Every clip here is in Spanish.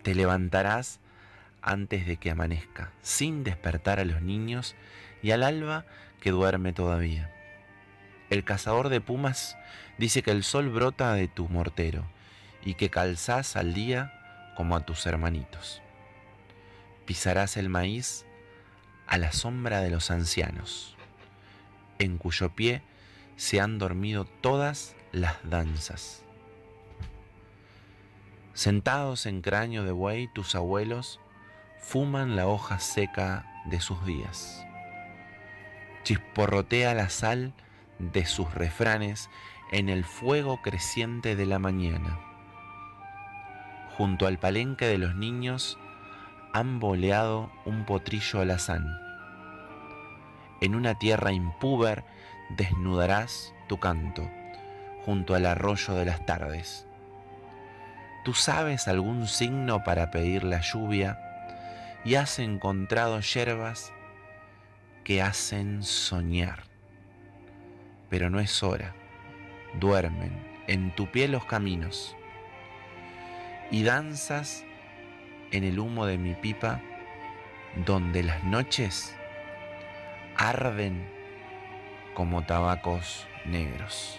Te levantarás antes de que amanezca, sin despertar a los niños y al alba que duerme todavía. El cazador de pumas dice que el sol brota de tu mortero y que calzás al día como a tus hermanitos. Pisarás el maíz a la sombra de los ancianos, en cuyo pie se han dormido todas las danzas. Sentados en cráneo de buey, tus abuelos fuman la hoja seca de sus días. Chisporrotea la sal de sus refranes en el fuego creciente de la mañana. Junto al palenque de los niños han boleado un potrillo alazán. En una tierra impúber desnudarás tu canto, junto al arroyo de las tardes. ¿Tú sabes algún signo para pedir la lluvia y has encontrado yerbas que hacen soñar? Pero no es hora, duermen en tu pie los caminos y danzas en el humo de mi pipa, donde las noches arden como tabacos negros.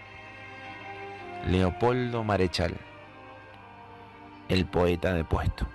Leopoldo Marechal, el poeta de Puesto.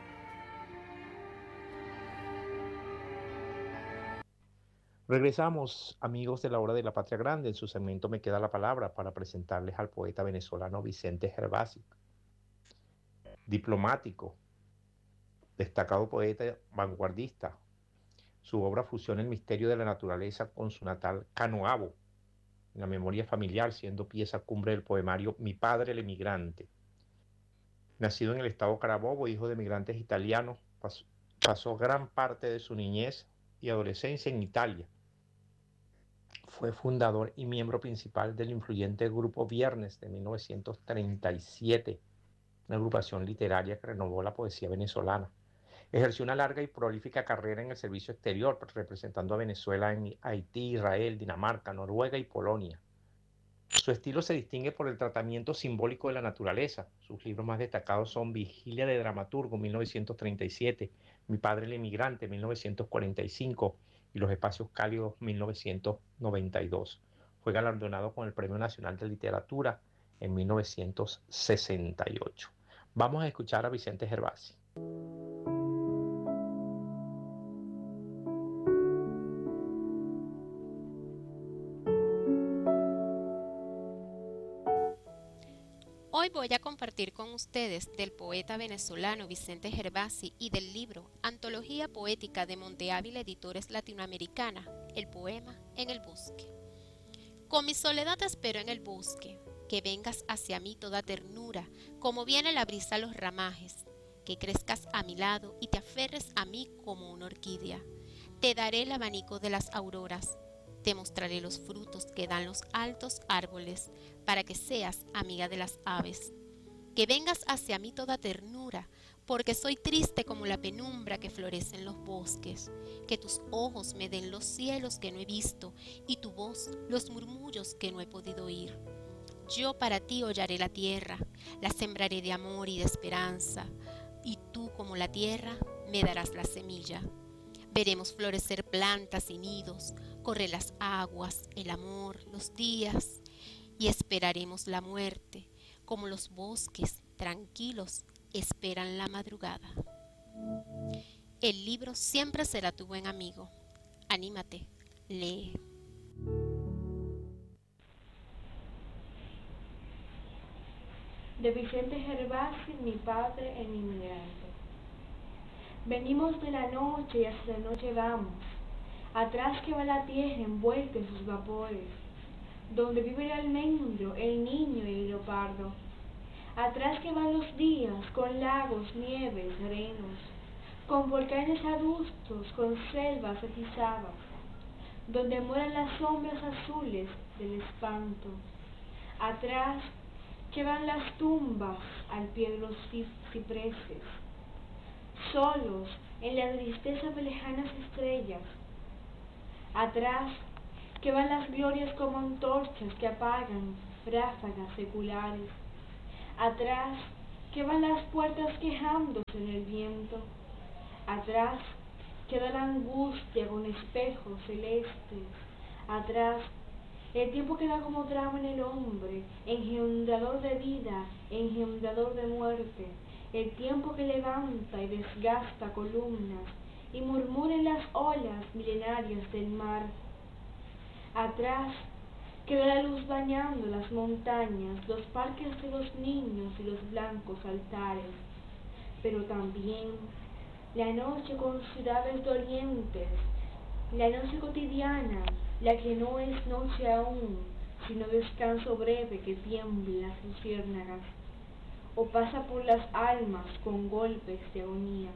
Regresamos, amigos de la Hora de la Patria Grande. En su segmento Me Queda la Palabra para presentarles al poeta venezolano Vicente Gervasi, diplomático, destacado poeta vanguardista. Su obra fusiona el misterio de la naturaleza con su natal Canoabo, en la memoria familiar, siendo pieza cumbre del poemario Mi padre el emigrante. Nacido en el estado Carabobo, hijo de migrantes italianos, pasó gran parte de su niñez y adolescencia en Italia. Fue fundador y miembro principal del influyente grupo Viernes de 1937, una agrupación literaria que renovó la poesía venezolana. Ejerció una larga y prolífica carrera en el servicio exterior, representando a Venezuela en Haití, Israel, Dinamarca, Noruega y Polonia. Su estilo se distingue por el tratamiento simbólico de la naturaleza. Sus libros más destacados son Vigilia de Dramaturgo, 1937, Mi padre el emigrante, 1945 y Los espacios cálidos, 1992. Fue galardonado con el Premio Nacional de Literatura en 1968. Vamos a escuchar a Vicente Gervasi. Hoy voy a compartir con ustedes del poeta venezolano Vicente Gervasi y del libro Antología Poética de Monteávila Editores Latinoamericana, el poema En el bosque. Con mi soledad te espero en el bosque, que vengas hacia mí toda ternura, como viene la brisa a los ramajes, que crezcas a mi lado y te aferres a mí como una orquídea. Te daré el abanico de las auroras, te mostraré los frutos que dan los altos árboles, para que seas amiga de las aves. Que vengas hacia mí toda ternura, porque soy triste como la penumbra que florece en los bosques. Que tus ojos me den los cielos que no he visto, y tu voz los murmullos que no he podido oír. Yo para ti hollaré la tierra, la sembraré de amor y de esperanza, y tú como la tierra me darás la semilla. Veremos florecer plantas y nidos, correr las aguas, el amor, los días, y esperaremos la muerte, como los bosques tranquilos esperan la madrugada. El libro siempre será tu buen amigo. Anímate, lee. De Vicente Gervasi, Mi padre el inmigrante. Venimos de la noche y hacia la noche vamos, atrás que va la tierra envuelta en sus vapores, donde vive el almendro, el niño y el leopardo. Atrás que van los días con lagos, nieves, renos, con volcanes adustos, con selvas atizadas, donde mueran las sombras azules del espanto. Atrás que van las tumbas al pie de los cipreses, solos en la tristeza de lejanas estrellas. Atrás que van las glorias como antorchas que apagan ráfagas seculares. Atrás que van las puertas quejándose en el viento. Atrás queda la angustia con espejos celestes. Atrás, el tiempo queda como drama en el hombre, engendrador de vida, engendrador de muerte. El tiempo que levanta y desgasta columnas y murmura en las olas milenarias del mar. Atrás queda la luz bañando las montañas, los parques de los niños y los blancos altares. Pero también la noche con ciudades dolientes, la noche cotidiana, la que no es noche aún, sino descanso breve que tiembla las luciérnagas, o pasa por las almas con golpes de agonía.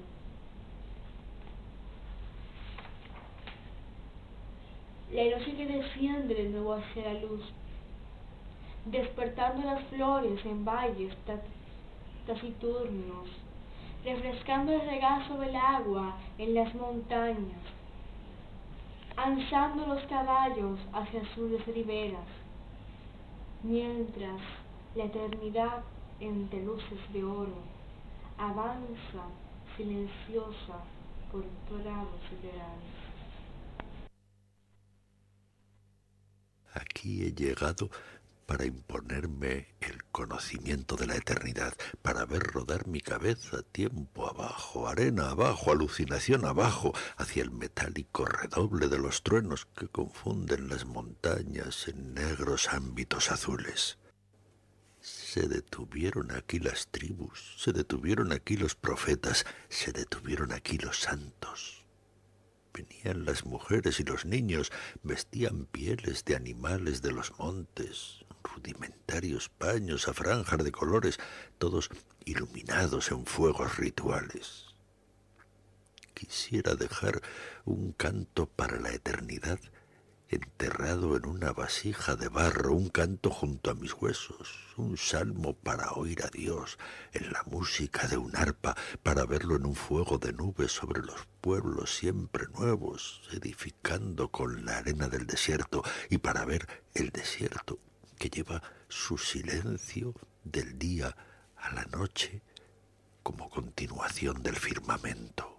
La noche que desciende de nuevo hacia la luz, despertando las flores en valles taciturnos, refrescando el regazo del agua en las montañas, alzando los caballos hacia azules riberas, mientras la eternidad entre luces de oro avanza silenciosa por prados liberales. Aquí he llegado para imponerme el conocimiento de la eternidad, para ver rodar mi cabeza tiempo abajo, arena abajo, alucinación abajo, hacia el metálico redoble de los truenos que confunden las montañas en negros ámbitos azules. Se detuvieron aquí las tribus, se detuvieron aquí los profetas, se detuvieron aquí los santos. Venían las mujeres y los niños, vestían pieles de animales de los montes, rudimentarios paños a franjas de colores, todos iluminados en fuegos rituales. Quisiera dejar un canto para la eternidad enterrado en una vasija de barro, un canto junto a mis huesos, un salmo para oír a Dios en la música de un arpa, para verlo en un fuego de nubes sobre los pueblos siempre nuevos, edificando con la arena del desierto, y para ver el desierto que lleva su silencio del día a la noche como continuación del firmamento.